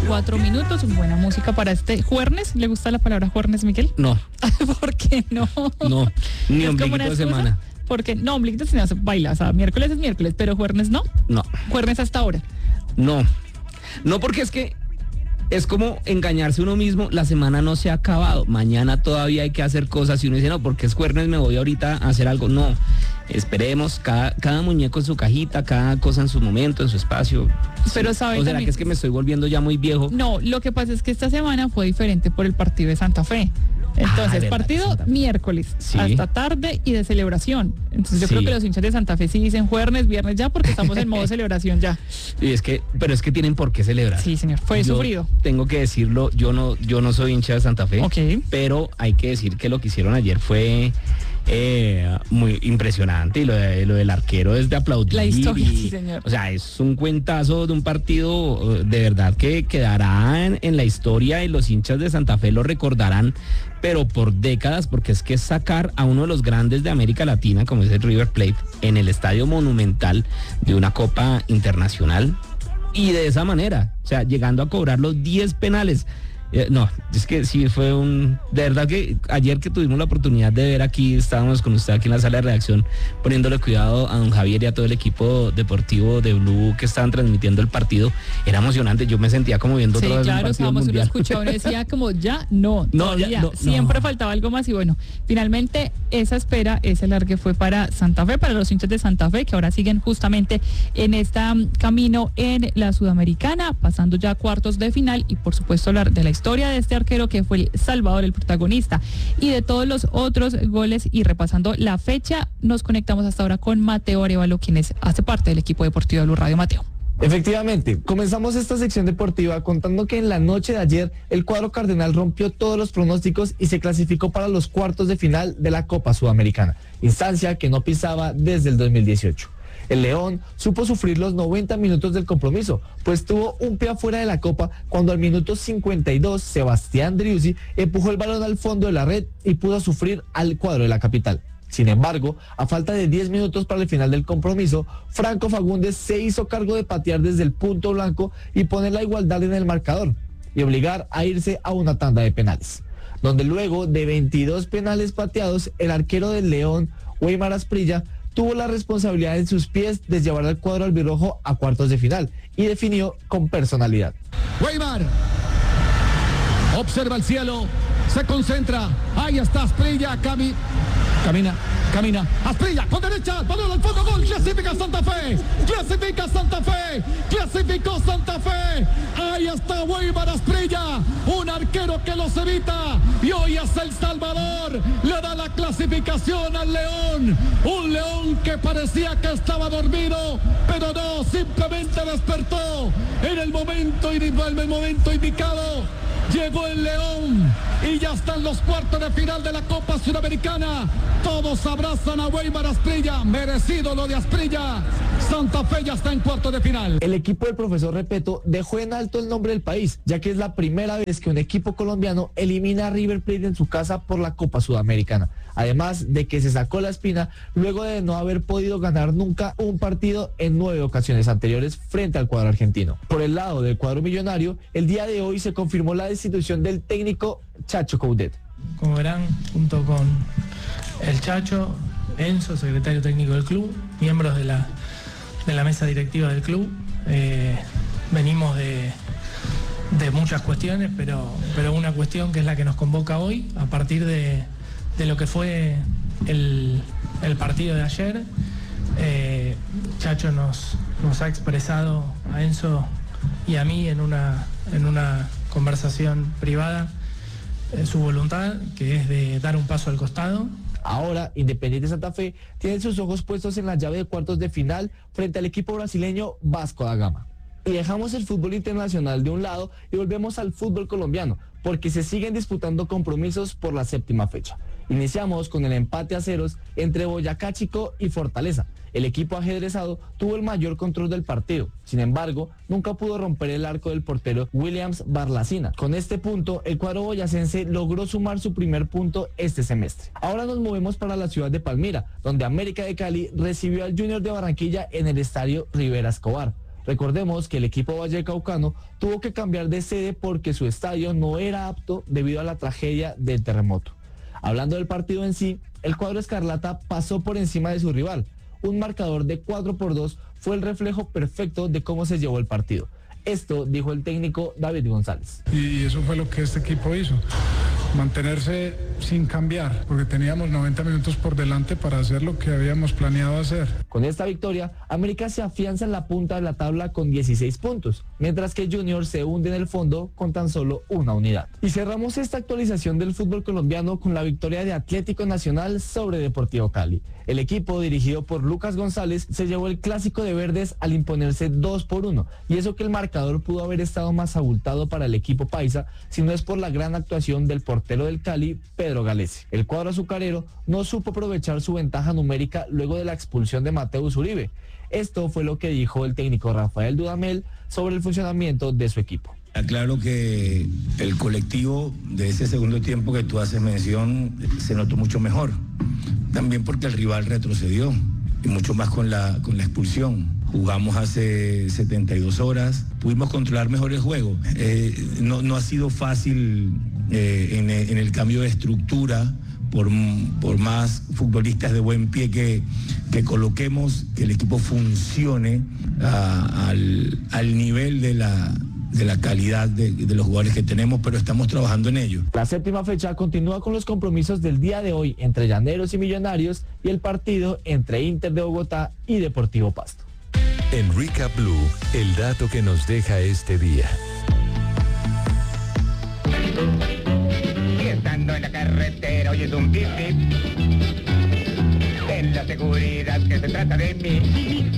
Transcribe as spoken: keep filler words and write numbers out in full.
cuatro minutos. Buena música para este jueves. ¿Le gusta la palabra jueves, Miguel? No. ¿Por qué no? No, ni ¿Es como ombliguito una de excusa? semana. Porque no, ombliguito se hace baila, o sea, miércoles es miércoles, pero jueves no. No, Jueves hasta ahora. no. No, porque es que es como engañarse uno mismo, la semana no se ha acabado, mañana todavía hay que hacer cosas y uno dice, no, porque es jueves, me voy ahorita a hacer algo. No, esperemos, cada, cada muñeco en su cajita, cada cosa en su momento, en su espacio. Pero sabe ¿O será también- que es que me estoy volviendo ya muy viejo? No, lo que pasa es que esta semana fue diferente por el partido de Santa Fe. Entonces, verdad, partido Santa Fe. miércoles, Sí. hasta tarde y de celebración. Entonces yo Sí. creo que los hinchas de Santa Fe sí dicen jueves, viernes ya, porque estamos en modo celebración ya. Y es que, pero es que tienen por qué celebrar. Sí, señor, fue Yo sufrido. Tengo que decirlo, yo no, yo no soy hincha de Santa Fe, Ok. pero hay que decir que lo que hicieron ayer fue eh, muy impresionante y lo, de, lo del arquero es de aplaudir. La historia, y, sí, señor. O sea, es un cuentazo de un partido eh, de verdad que quedará en, en la historia y los hinchas de Santa Fe lo recordarán, pero por décadas, porque es que sacar a uno de los grandes de América Latina, como es el River Plate, en el Estadio Monumental de una Copa Internacional, y de esa manera, o sea, llegando a cobrar los diez penales. Eh, no, es que sí fue un... De verdad que ayer que tuvimos la oportunidad de ver aquí, estábamos con usted aquí en la sala de redacción, poniéndole cuidado a don Javier y a todo el equipo deportivo de Blue que estaban transmitiendo el partido, era emocionante, yo me sentía como viendo Sí, otra vez un claro, partido estábamos, uno mundial. escuchaba, uno decía como ya, no, No, todavía, ya, no, siempre no. faltaba algo más y bueno, finalmente esa espera, ese alargue fue para Santa Fe, para los hinchas de Santa Fe, que ahora siguen justamente en este um, camino en la Sudamericana, pasando ya a cuartos de final y por supuesto hablar de la historia de este arquero que fue el Salvador, el protagonista, y de todos los otros goles y repasando la fecha, nos conectamos hasta ahora con Mateo Arevalo, quien es, hace parte del equipo deportivo de Blue Radio. Mateo. Efectivamente, comenzamos esta sección deportiva contando que en la noche de ayer el cuadro cardenal rompió todos los pronósticos y se clasificó para los cuartos de final de la Copa Sudamericana, instancia que no pisaba desde el dos mil dieciocho. El León supo sufrir los noventa minutos del compromiso, pues tuvo un pie afuera de la Copa cuando al minuto cincuenta y dos Sebastián Driussi empujó el balón al fondo de la red y pudo sufrir al cuadro de la capital. Sin embargo, a falta de diez minutos para el final del compromiso, Franco Fagundes se hizo cargo de patear desde el punto blanco y poner la igualdad en el marcador y obligar a irse a una tanda de penales, donde luego de veintidós penales pateados, el arquero del León, Weimar Asprilla, tuvo la responsabilidad en sus pies de llevar al cuadro albirrojo a cuartos de final y definió con personalidad. Weimar observa el cielo, se concentra, ahí está Asprilla, Cami, camina, camina, Asprilla, con derecha, balón al fondo, gol, clasifica Santa Fe, clasifica Santa Fe, clasificó Santa Fe, ahí está Weimar Asprilla, un arquero que los evita, y hoy es El Salvador, le da la clasificación al León, un León que parecía que estaba dormido, pero no, simplemente despertó en el momento, en el momento indicado. Llegó el León y ya están los cuartos de final de la Copa Sudamericana. Todos abrazan a Weimar Asprilla, merecido lo de Asprilla. Santa Fe ya está en cuartos de final. El equipo del profesor Repeto dejó en alto el nombre del país, ya que es la primera vez que un equipo colombiano elimina a River Plate en su casa por la Copa Sudamericana. Además de que se sacó la espina luego de no haber podido ganar nunca un partido en nueve ocasiones anteriores frente al cuadro argentino. Por el lado del cuadro millonario, el día de hoy se confirmó la destitución del técnico Chacho Coudet. Como verán, junto con el Chacho, Enzo, secretario técnico del club, miembros de la, de la mesa directiva del club, eh, venimos de, de muchas cuestiones, pero, pero una cuestión que es la que nos convoca hoy, a partir de, de lo que fue el, el partido de ayer. Eh, Chacho nos, nos ha expresado a Enzo y a mí en una, en una conversación privada eh, su voluntad, que es de dar un paso al costado. Ahora, Independiente Santa Fe tiene sus ojos puestos en la llave de cuartos de final frente al equipo brasileño Vasco da Gama. Y dejamos el fútbol internacional de un lado y volvemos al fútbol colombiano, porque se siguen disputando compromisos por la séptima fecha. Iniciamos con el empate a ceros entre Boyacá Chico y Fortaleza. El equipo ajedrezado tuvo el mayor control del partido. Sin embargo, nunca pudo romper el arco del portero Williams Barlacina. Con este punto, el cuadro boyacense logró sumar su primer punto este semestre. Ahora nos movemos para la ciudad de Palmira, donde América de Cali recibió al Junior de Barranquilla en el estadio Rivera Escobar. Recordemos que el equipo vallecaucano tuvo que cambiar de sede porque su estadio no era apto debido a la tragedia del terremoto. Hablando del partido en sí, el cuadro escarlata pasó por encima de su rival. Un marcador de cuatro por dos fue el reflejo perfecto de cómo se llevó el partido. Esto dijo el técnico David González. Y eso fue lo que este equipo hizo, mantenerse sin cambiar, porque teníamos noventa minutos por delante para hacer lo que habíamos planeado hacer. Con esta victoria, América se afianza en la punta de la tabla con dieciséis puntos, mientras que Junior se hunde en el fondo con tan solo una unidad. Y cerramos esta actualización del fútbol colombiano con la victoria de Atlético Nacional sobre Deportivo Cali. El equipo, dirigido por Lucas González, se llevó el clásico de verdes al imponerse dos por uno, y eso que el marcador pudo haber estado más abultado para el equipo paisa, si no es por la gran actuación del portero del Cali, Pedro Galese. El cuadro azucarero no supo aprovechar su ventaja numérica luego de la expulsión de Mateus Uribe. Esto fue lo que dijo el técnico Rafael Dudamel sobre el funcionamiento de su equipo. Aclaro que el colectivo de ese segundo tiempo que tú haces mención se notó mucho mejor, también porque el rival retrocedió y mucho más con la, con la expulsión. Jugamos hace setenta y dos horas, pudimos controlar mejor el juego. Eh, no, no ha sido fácil eh, en, en el cambio de estructura, por, por más futbolistas de buen pie que, que coloquemos, que el equipo funcione a, al, al nivel de la... de la calidad de, de los jugadores que tenemos, pero estamos trabajando en ello. La séptima fecha continúa con los compromisos del día de hoy entre Llaneros y Millonarios y el partido entre Inter de Bogotá y Deportivo Pasto. En Recap Blue, el dato que nos deja este día. Y estando en la carretera oyes un pip pip. En la seguridad que se trata de mí.